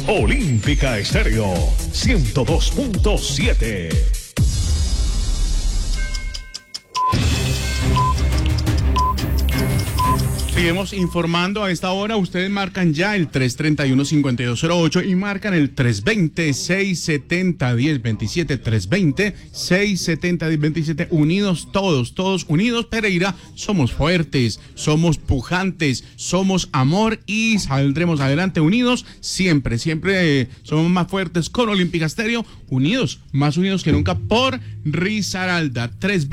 Olímpica Estéreo 102.7. Seguimos informando a esta hora. Ustedes marcan ya el 331-5208 y marcan el 320-670-1027. 320-670-1027. Unidos todos unidos. Pereira, somos fuertes, somos pujantes, somos amor y saldremos adelante unidos. Siempre somos más fuertes con Olímpica Estéreo. Unidos, más unidos que nunca por Risaralda.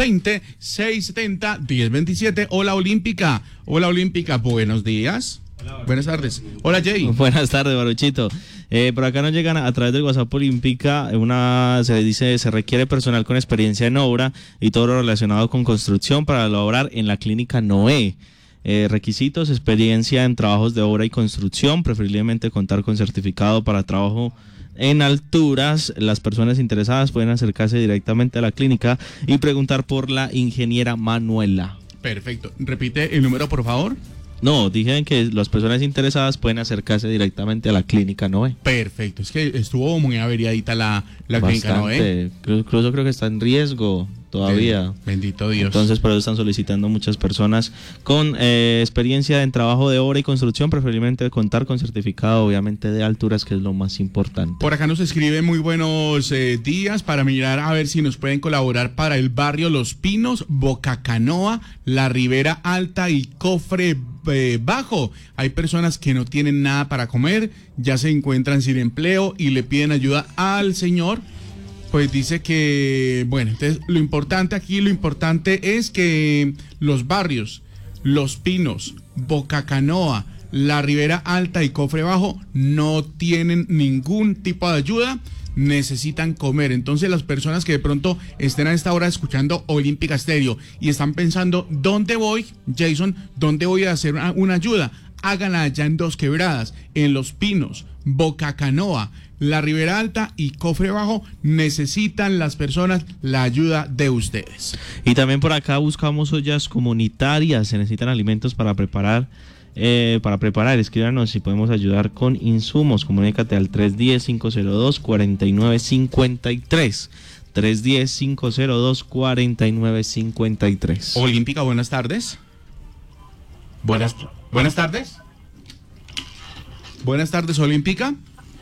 320-670-1027. Hola Olímpica. Hola Olímpica, buenos días. Hola. Buenas tardes. Hola Jay. Buenas tardes, Baruchito. Por acá nos llegan a través del WhatsApp Olímpica, se dice, se requiere personal con experiencia en obra y todo lo relacionado con construcción para laborar en la clínica Noé. Requisitos: experiencia en trabajos de obra y construcción, preferiblemente contar con certificado para trabajo en alturas. Las personas interesadas pueden acercarse directamente a la clínica y preguntar por la ingeniera Manuela. Perfecto. Repite el número, por favor. No, dije que las personas interesadas pueden acercarse directamente a la clínica Noé. Perfecto. Es que estuvo muy averiadita la clínica Noé. Incluso creo que está en riesgo todavía. Bendito Dios. Entonces, por eso están solicitando muchas personas con experiencia en trabajo de obra y construcción, preferiblemente contar con certificado, obviamente, de alturas, que es lo más importante. Por acá nos escribe muy buenos días para mirar a ver si nos pueden colaborar para el barrio Los Pinos, Bocacanoa, La Ribera Alta y Cofre Bajo. Hay personas que no tienen nada para comer, ya se encuentran sin empleo y le piden ayuda al señor. Pues dice que, bueno, entonces lo importante es que los barrios, Los Pinos, Bocacanoa, La Ribera Alta y Cofre Bajo no tienen ningún tipo de ayuda, necesitan comer. Entonces las personas que de pronto estén a esta hora escuchando Olímpica Estéreo y están pensando, ¿dónde voy, Jason? ¿Dónde voy a hacer una ayuda? Háganla allá en Dos Quebradas, en Los Pinos, Bocacanoa, La Ribera Alta y Cofre Bajo. Necesitan las personas la ayuda de ustedes. Y también por acá buscamos ollas comunitarias. Se necesitan alimentos para preparar. Escríbanos si podemos ayudar con insumos. Comunícate al 310-502-4953. 310-502-4953. Olímpica, buenas tardes. Buenas tardes. Buenas tardes, Olímpica.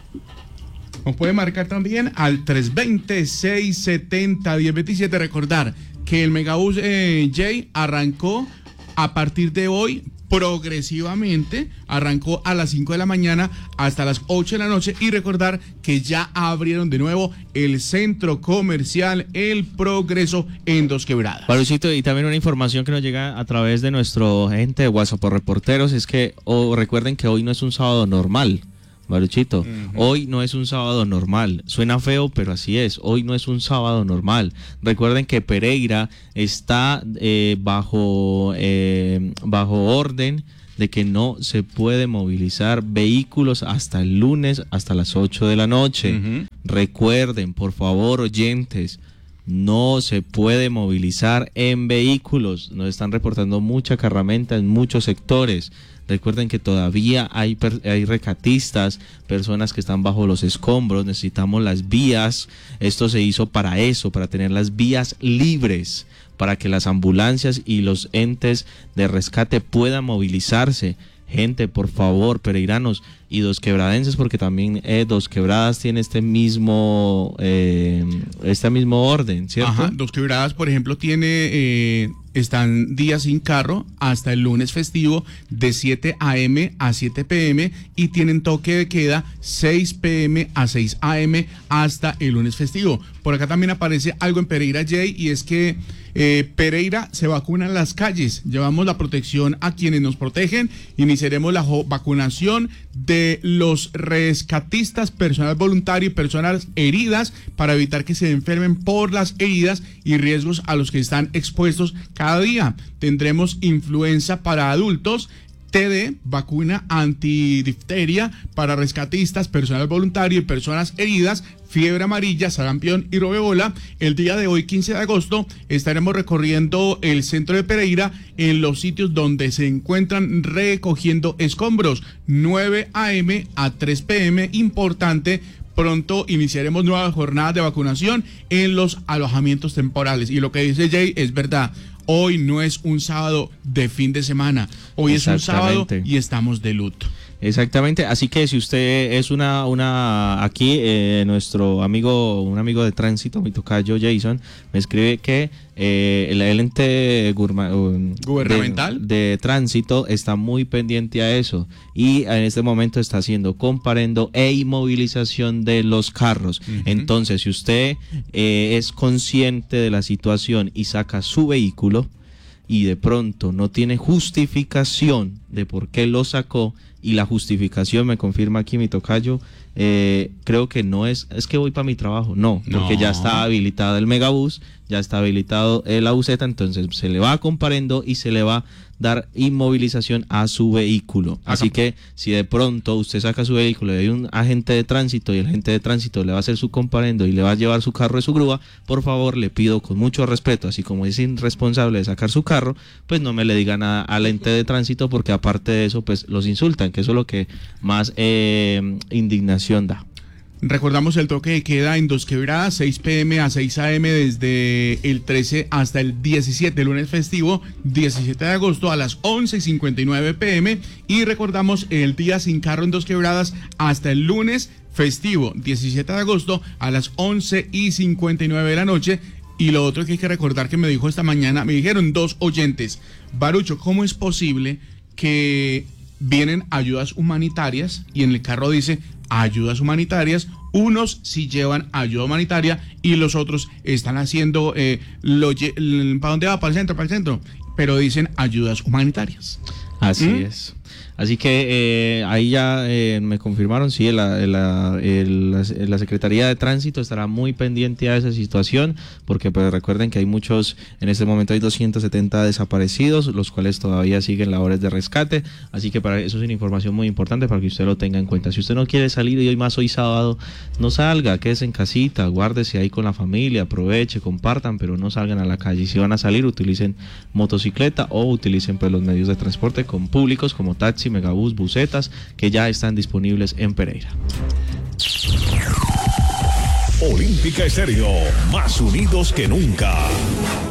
Nos puede marcar también al 320-670-1027. Recordar que el Megabús J arrancó a partir de hoy progresivamente, arrancó a las 5 de la mañana hasta las 8 de la noche, y recordar que ya abrieron de nuevo el centro comercial El Progreso en Dos Quebradas. Baruchito, y también una información que nos llega a través de nuestro agente de WhatsApp por reporteros es que recuerden que hoy no es un sábado normal. Baruchito, hoy no es un sábado normal. Suena feo, pero así es. Hoy no es un sábado normal. Recuerden que Pereira está bajo orden de que no se puede movilizar vehículos hasta el lunes, hasta las 8 de la noche. Recuerden, por favor, oyentes, no se puede movilizar en vehículos. Nos están reportando mucha carramenta en muchos sectores. Recuerden que todavía hay recatistas, personas que están bajo los escombros. Necesitamos las vías. Esto se hizo para eso, para tener las vías libres, para que las ambulancias y los entes de rescate puedan movilizarse. Gente, por favor, pereiranos y dosquebradenses, porque también Dos Quebradas tiene este mismo orden, ¿cierto? Ajá, Dos Quebradas, por ejemplo, están días sin carro hasta el lunes festivo de 7 a.m. a 7 p.m. y tienen toque de queda 6 p.m. a 6 a.m. hasta el lunes festivo. Por acá también aparece algo en Pereira, Jay, y es que Pereira se vacuna en las calles. Llevamos la protección a quienes nos protegen. Iniciaremos la vacunación de los rescatistas, personal voluntario y personas heridas, para evitar que se enfermen por las heridas y riesgos a los que están expuestos cada día. Tendremos influenza para adultos, TD, vacuna antidifteria para rescatistas, personal voluntario y personas heridas, fiebre amarilla, sarampión y robeola. El día de hoy, 15 de agosto, estaremos recorriendo el centro de Pereira en los sitios donde se encuentran recogiendo escombros, 9 a.m. a 3 p.m. Importante, pronto iniciaremos nuevas jornadas de vacunación en los alojamientos temporales. Y lo que dice Jay es verdad. Hoy no es un sábado de fin de semana, hoy es un sábado y estamos de luto. Exactamente, así que si usted es aquí nuestro amigo, un amigo de tránsito, mi tocayo Jason, me escribe que el ente gubernamental de tránsito está muy pendiente a eso y en este momento está haciendo comparendo e inmovilización de los carros. Entonces, si usted es consciente de la situación y saca su vehículo y de pronto no tiene justificación de por qué lo sacó, y la justificación me confirma aquí mi tocayo, creo que no es que voy para mi trabajo, no, porque ya está habilitado el megabús, ya está habilitado la buseta, entonces se le va comparendo y se le va a dar inmovilización a su vehículo. Así que si de pronto usted saca su vehículo y hay un agente de tránsito y el agente de tránsito le va a hacer su comparendo y le va a llevar su carro de su grúa, por favor le pido con mucho respeto, así como es irresponsable de sacar su carro, pues no me le diga nada al ente de tránsito, porque aparte de eso pues los insultan, que eso es lo que más indignación da. Recordamos el toque de queda en Dos Quebradas, 6 p.m. a 6 a.m. desde el 13 hasta el 17, lunes festivo, 17 de agosto a las 11:59 p.m. Y recordamos el día sin carro en Dos Quebradas hasta el lunes festivo, 17 de agosto a las 11:59 de la noche. Y lo otro que hay que recordar que me dijo esta mañana, me dijeron 2 oyentes, Barucho, ¿cómo es posible que vienen ayudas humanitarias y en el carro dice ayudas humanitarias? Unos sí llevan ayuda humanitaria y los otros están haciendo, ¿para dónde va? Para el centro, pero dicen ayudas humanitarias. Así es. Así que ahí ya me confirmaron, sí, la Secretaría de Tránsito estará muy pendiente a esa situación, porque pues recuerden que hay muchos, en este momento hay 270 desaparecidos, los cuales todavía siguen labores de rescate, así que para eso es una información muy importante para que usted lo tenga en cuenta. Si usted no quiere salir y hoy sábado, no salga, quédese en casita, guárdese ahí con la familia, aproveche, compartan, pero no salgan a la calle. Si van a salir, utilicen motocicleta o utilicen pues los medios de transporte con públicos como taxi, megabús, busetas, que ya están disponibles en Pereira. Olímpica Estéreo, más unidos que nunca.